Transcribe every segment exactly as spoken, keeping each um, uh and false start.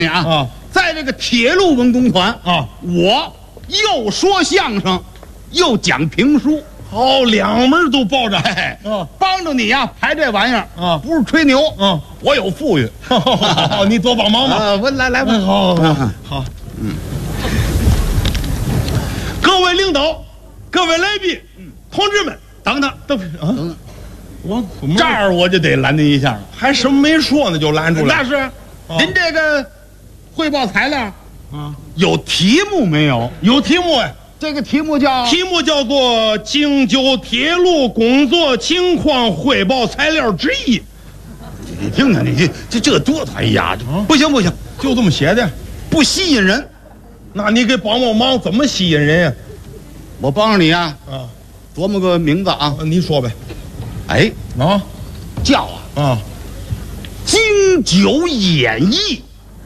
你啊啊， 在这个铁路文工团啊， 我又说相声，又讲评书， 哦，两门都包着， 哎， 啊， 帮着你呀排这玩意儿啊不是吹牛， 嗯， 我有富裕， 好，你多帮忙吧。 啊，我来来吧， 嗯好，好， 啊好，嗯，各位领导，各位来宾，同志们， 等等等啊， 等等， 我怎么这儿我就得拦您一下了， 还什么没说呢就拦住了？ 那是您这个汇报材料啊， 有题目没有？ 有题目哎， 这个题目叫题目叫做《京九铁路工作情况汇报材料之一》。 你听听，你这这这多哎呀，这不行不行， 就这么写的， 不吸引人。 那你给帮帮忙，怎么吸引人呀？ 我帮着你啊， 啊， 琢磨个名字啊， 你说呗。 哎， 啊叫啊啊， 《京九演义》。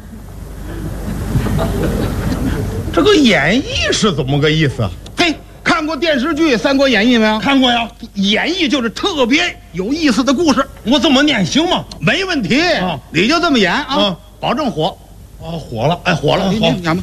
这个演义是怎么个意思啊？ 嘿，看过电视剧《三国演义》没有？ 看过呀。 演义就是特别有意思的故事， 我这么念行吗？ 没问题。 啊你就这么演啊， 啊保证火。 啊，火了， 哎，火了！ 啊好你你讲吧。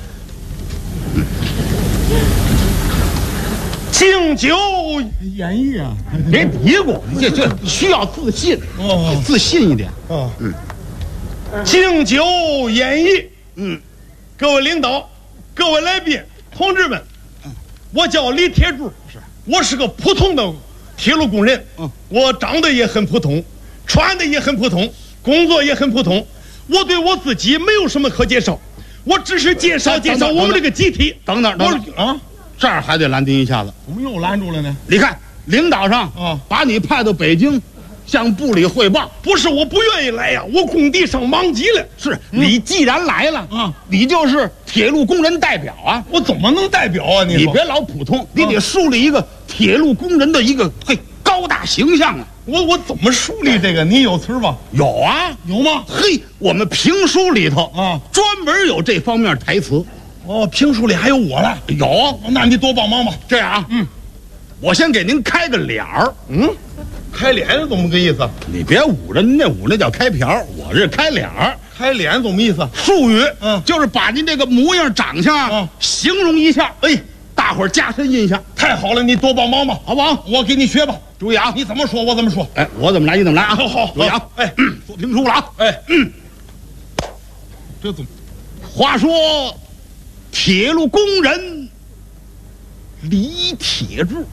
京九演义啊， 别嘀咕，这这需要自信， 哦自信一点。 啊，嗯，京九演义， 嗯， 各位领导，各位来宾，同志们，我叫李铁柱，是我是个普通的铁路工人， 嗯， 我长得也很普通，穿的也很普通，工作也很普通，我对我自己没有什么可介绍，我只是介绍介绍我们这个集体。 等等等等我啊， 这儿还得拦您一下子。 怎么又拦住了呢？ 你看，领导上啊把你派到北京，向部里汇报。 不是我不愿意来呀，我工地上忙极了。 是你既然来了啊， 你就是铁路工人代表啊。 我怎么能代表啊？你说你别老普通，你得树立一个铁路工人的一个嘿高大形象啊。 我我怎么树立这个？你有词儿吧？ 有啊， 有吗？ 嘿，我们评书里头啊专门有这方面台词。 哦，评书里还有我了。 有， 那你多帮忙吧。 这样啊， 嗯， 我先给您开个脸儿。 嗯，开脸是怎么个意思？ 你别捂着，您那捂那叫开瓢，我这开脸儿。 开脸怎么意思？ 术语， 嗯就是把您这个模样、长相啊嗯形容一下，哎，大伙儿加深印象， 太好了，你多帮忙吧， 好不好？ 我给你学吧。 注意啊， 你怎么说，我怎么说。 哎，我怎么来你怎么来啊？ 好好注意啊好，哎嗯说评书了啊。 哎，嗯，这怎么？ 话说，铁路工人李铁柱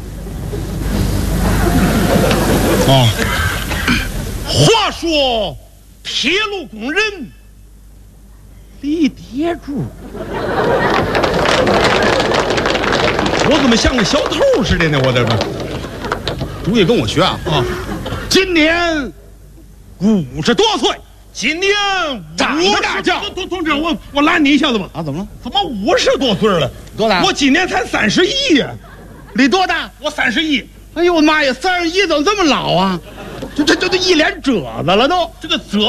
啊，话说，铁路工人李铁柱，我怎么像个小偷似的呢？我这个注意跟我学啊！ 啊， 今年五十多岁今年长得大叫同同志，我我拦你一下子吧。 啊，怎么了？ 怎么五十多岁了？ 多大？ 我今年才三十一呀， 你多大？ 我三十一。 哎呦我妈呀，三十一怎么这么老啊？这这这都一脸褶子了都。 这个褶